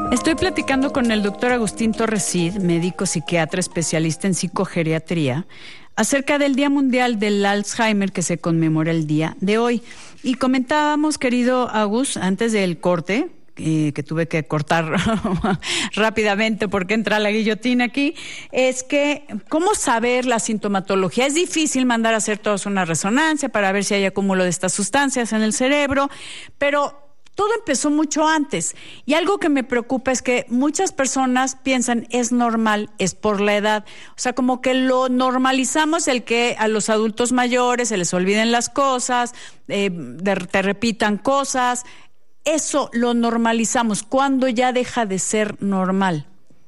Estoy platicando con el doctor Agustín Torres Cid, médico psiquiatra especialista en psicogeriatría, acerca del Día Mundial del Alzheimer que se conmemora el día de hoy. Y comentábamos, querido Agus, antes del corte, que tuve que cortar rápidamente porque entra la guillotina aquí, es que ¿cómo saber la sintomatología? Es difícil mandar a hacer todos una resonancia para ver si hay acúmulo de estas sustancias en el cerebro, pero todo empezó mucho antes, y algo que me preocupa es que muchas personas piensan es normal, es por la edad, o sea, como que lo normalizamos, el que a los adultos mayores se les olviden las cosas, te repitan cosas, eso lo normalizamos, ¿cuándo ya deja de ser normal?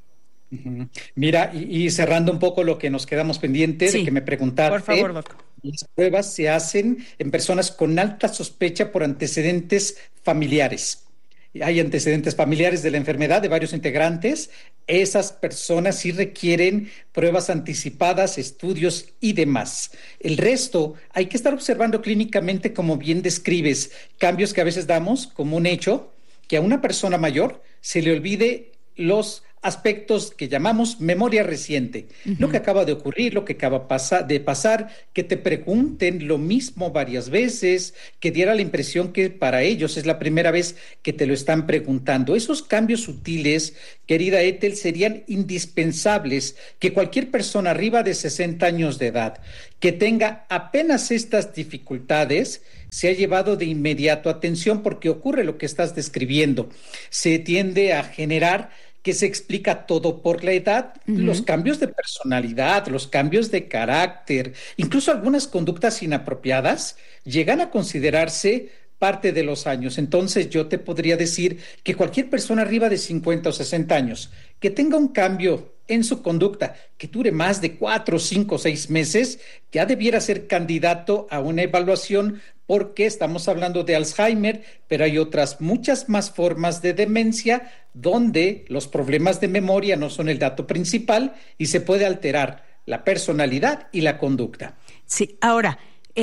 Mira, y cerrando un poco lo que nos quedamos pendientes, de que me preguntaste. Por favor, doctor. Las pruebas se hacen en personas con alta sospecha por antecedentes familiares. Hay antecedentes familiares de la enfermedad de varios integrantes. Esas personas sí requieren pruebas anticipadas, estudios y demás. El resto hay que estar observando clínicamente, como bien describes, cambios que a veces damos como un hecho, que a una persona mayor se le olvide los aspectos que llamamos memoria reciente, lo que acaba de ocurrir, lo que acaba de pasar, que te pregunten lo mismo varias veces, que diera la impresión que para ellos es la primera vez que te lo están preguntando. Esos cambios sutiles, querida Ethel, serían indispensables que cualquier persona arriba de 60 años de edad que tenga apenas estas dificultades se ha llevado de inmediato atención, porque ocurre lo que estás describiendo. Se tiende a generar que se explica todo por la edad, los cambios de personalidad, los cambios de carácter, incluso algunas conductas inapropiadas llegan a considerarse parte de los años. Entonces yo te podría decir que cualquier persona arriba de 50 o 60 años que tenga un cambio en su conducta que dure más de 4, 5, 6 meses, ya debiera ser candidato a una evaluación, porque estamos hablando de Alzheimer, pero hay otras muchas más formas de demencia donde los problemas de memoria no son el dato principal y se puede alterar la personalidad y la conducta. Sí, ahora,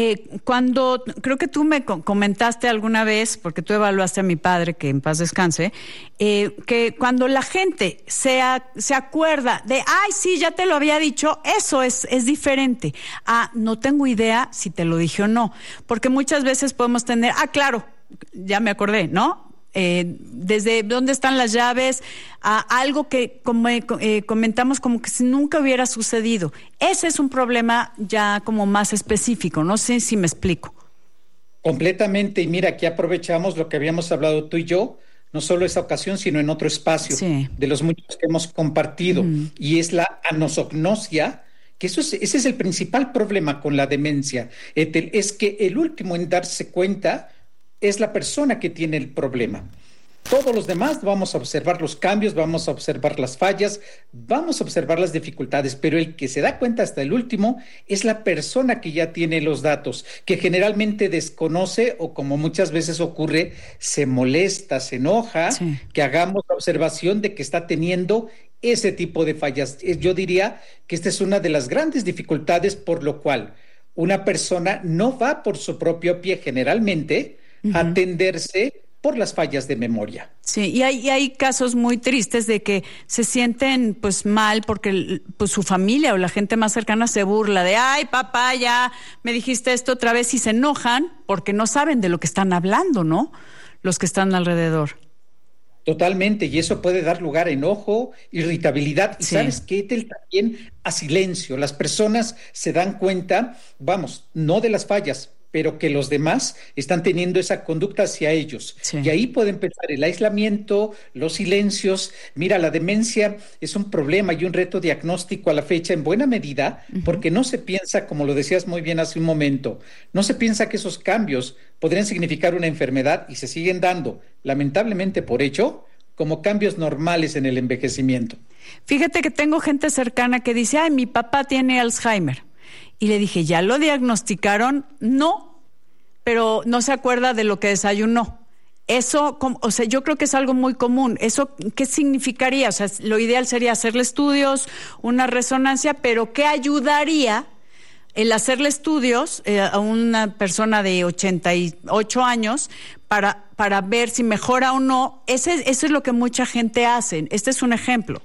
cuando creo que tú me comentaste alguna vez, porque tú evaluaste a mi padre, que en paz descanse, que cuando la gente se acuerda de, ay, sí, ya te lo había dicho, eso es diferente. No tengo idea si te lo dije o no, porque muchas veces podemos tener, claro, ya me acordé, ¿no? Desde dónde están las llaves a algo que comentamos como que si nunca hubiera sucedido. Ese es un problema ya como más específico, no sé si me explico. Completamente, y mira, aquí aprovechamos lo que habíamos hablado tú y yo, no solo esa ocasión, sino en otro espacio, de los muchos que hemos compartido, y es la anosognosia, que ese es el principal problema con la demencia, Ethel, es que el último en darse cuenta es la persona que tiene el problema. Todos los demás vamos a observar los cambios, vamos a observar las fallas, vamos a observar las dificultades, pero el que se da cuenta hasta el último es la persona que ya tiene los datos, que generalmente desconoce o, como muchas veces ocurre, se molesta, se enoja, que hagamos la observación de que está teniendo ese tipo de fallas. Yo diría que esta es una de las grandes dificultades por lo cual una persona no va por su propio pie generalmente atenderse por las fallas de memoria. Sí, y hay casos muy tristes de que se sienten pues mal porque pues su familia o la gente más cercana se burla de, ay, papá, ya me dijiste esto otra vez, y se enojan porque no saben de lo que están hablando, ¿no? Los que están alrededor. Totalmente, y eso puede dar lugar a enojo, irritabilidad, y ¿sabes qué, Ethel? También a silencio. Las personas se dan cuenta, no de las fallas, pero que los demás están teniendo esa conducta hacia ellos. Y ahí puede empezar el aislamiento, los silencios. Mira, la demencia es un problema y un reto diagnóstico a la fecha en buena medida, porque no se piensa, como lo decías muy bien hace un momento, no se piensa que esos cambios podrían significar una enfermedad, y se siguen dando, lamentablemente por hecho, como cambios normales en el envejecimiento. Fíjate que tengo gente cercana que dice, ay, mi papá tiene Alzheimer. Y le dije, ¿ya lo diagnosticaron? No, pero no se acuerda de lo que desayunó. Eso, o sea, yo creo que es algo muy común. ¿Eso qué significaría? O sea, lo ideal sería hacerle estudios, una resonancia, pero ¿qué ayudaría el hacerle estudios a una persona de 88 años para ver si mejora o no. Eso es lo que mucha gente hace. Este es un ejemplo.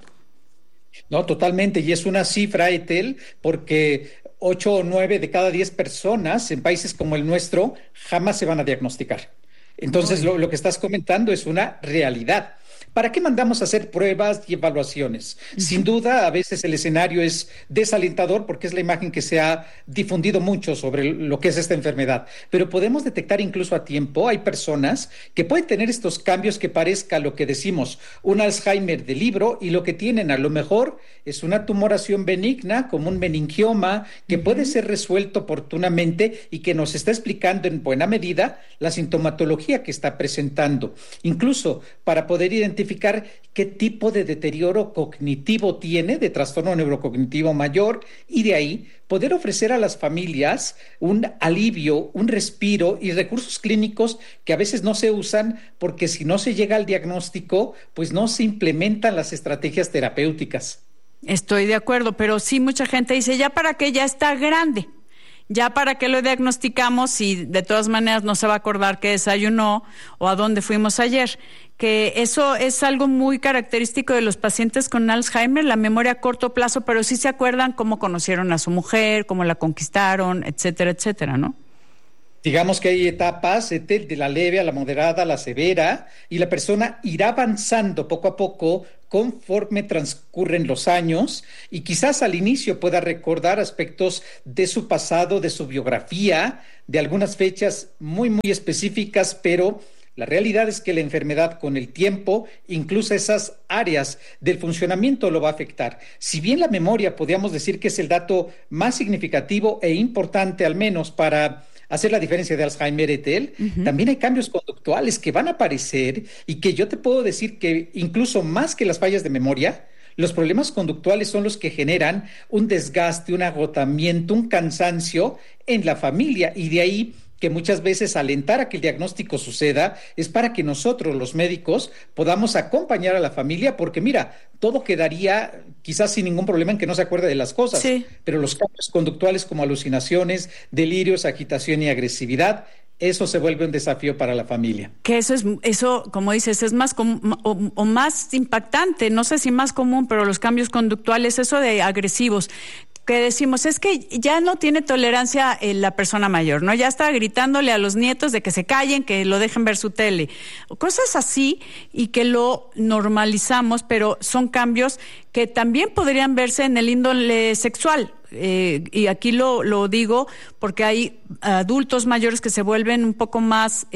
No, totalmente, y es una cifra, Ethel, porque 8 o 9 de cada 10 personas en países como el nuestro jamás se van a diagnosticar. Entonces, lo que estás comentando es una realidad. ¿Para qué mandamos a hacer pruebas y evaluaciones? Sin duda, a veces el escenario es desalentador porque es la imagen que se ha difundido mucho sobre lo que es esta enfermedad. Pero podemos detectar incluso a tiempo. Hay personas que pueden tener estos cambios que parezca lo que decimos, un Alzheimer de libro, y lo que tienen a lo mejor es una tumoración benigna, como un meningioma, que puede ser resuelto oportunamente y que nos está explicando en buena medida la sintomatología que está presentando. Incluso para poder identificar qué tipo de deterioro cognitivo tiene, de trastorno neurocognitivo mayor, y de ahí poder ofrecer a las familias un alivio, un respiro y recursos clínicos que a veces no se usan porque si no se llega al diagnóstico, pues no se implementan las estrategias terapéuticas. Estoy de acuerdo, pero sí mucha gente dice, ¿ya para qué? Ya está grande. ¿Ya para qué lo diagnosticamos si de todas maneras no se va a acordar qué desayunó o a dónde fuimos ayer? Que eso es algo muy característico de los pacientes con Alzheimer, la memoria a corto plazo, pero sí se acuerdan cómo conocieron a su mujer, cómo la conquistaron, etcétera, etcétera, ¿no? Digamos que hay etapas de la leve a la moderada a la severa, y la persona irá avanzando poco a poco conforme transcurren los años, y quizás al inicio pueda recordar aspectos de su pasado, de su biografía, de algunas fechas muy, muy específicas, pero la realidad es que la enfermedad con el tiempo, incluso esas áreas del funcionamiento lo va a afectar. Si bien la memoria podríamos decir que es el dato más significativo e importante al menos para hacer la diferencia de Alzheimer et al., también hay cambios conductuales que van a aparecer y que yo te puedo decir que incluso más que las fallas de memoria, los problemas conductuales son los que generan un desgaste, un agotamiento, un cansancio en la familia, y de ahí que muchas veces alentar a que el diagnóstico suceda es para que nosotros, los médicos, podamos acompañar a la familia, porque mira, todo quedaría quizás sin ningún problema en que no se acuerde de las cosas, sí, pero los cambios conductuales como alucinaciones, delirios, agitación y agresividad, eso se vuelve un desafío para la familia. Que eso, como dices, es más o más impactante, no sé si más común, pero los cambios conductuales, eso de agresivos, que decimos, es que ya no tiene tolerancia la persona mayor, ¿no? Ya está gritándole a los nietos de que se callen, que lo dejen ver su tele. Cosas así, y que lo normalizamos, pero son cambios que también podrían verse en el índole sexual. Y aquí lo digo porque hay adultos mayores que se vuelven un poco más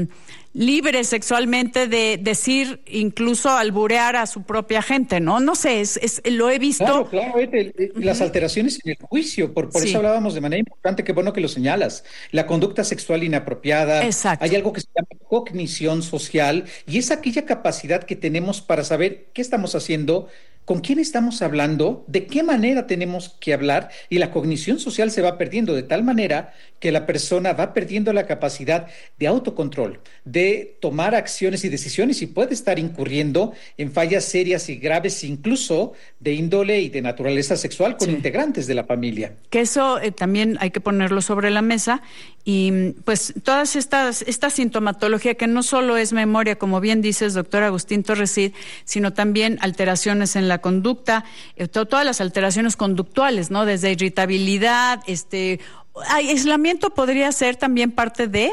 libres sexualmente de decir, incluso alburear a su propia gente, ¿no? No sé, lo he visto. Claro, las alteraciones en el juicio, por sí, eso hablábamos de manera importante, qué bueno que lo señalas. La conducta sexual inapropiada. Exacto. Hay algo que se llama cognición social, y es aquella capacidad que tenemos para saber qué estamos haciendo, con quién estamos hablando, de qué manera tenemos que hablar, y la cognición social se va perdiendo de tal manera que la persona va perdiendo la capacidad de autocontrol, de tomar acciones y decisiones, y puede estar incurriendo en fallas serias y graves, incluso de índole y de naturaleza sexual con integrantes de la familia. Que eso también hay que ponerlo sobre la mesa, y pues todas esta sintomatología que no solo es memoria, como bien dices, doctor Agustín Torres Cid, sino también alteraciones en la conducta, todas las alteraciones conductuales, ¿no? Desde irritabilidad, aislamiento podría ser también parte de...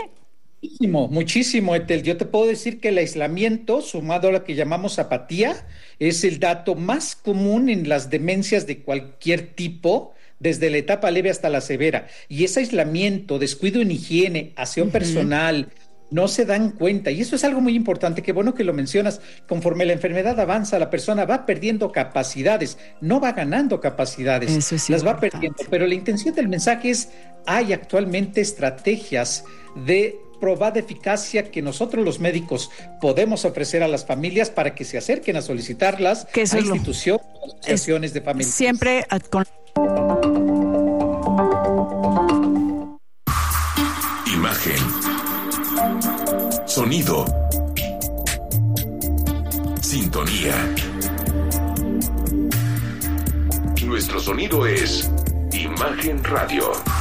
Muchísimo, Ethel. Yo te puedo decir que el aislamiento, sumado a lo que llamamos apatía, es el dato más común en las demencias de cualquier tipo, desde la etapa leve hasta la severa. Y ese aislamiento, descuido en higiene, aseo personal, no se dan cuenta, y eso es algo muy importante, qué bueno que lo mencionas. Conforme la enfermedad avanza, la persona va perdiendo capacidades, no va ganando capacidades, eso es las importante. Va perdiendo, pero la intención del mensaje es, hay actualmente estrategias de probada eficacia que nosotros los médicos podemos ofrecer a las familias para que se acerquen a solicitarlas a instituciones, asociaciones de familias. Siempre con... Imagen, sonido, sintonía. Nuestro sonido es Imagen Radio.